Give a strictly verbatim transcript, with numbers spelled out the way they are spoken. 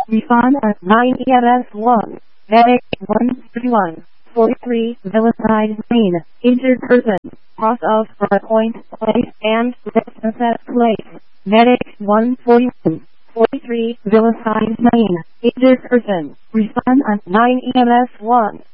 Refund at nine E M S one. Medic one thirty-one. forty-three, Villaside, Maine. Injured person. Cross of Point Place and Sunset Place. Medic one forty-one. forty-three, Villaside, Maine. Injured person. Refund at nine E M S one.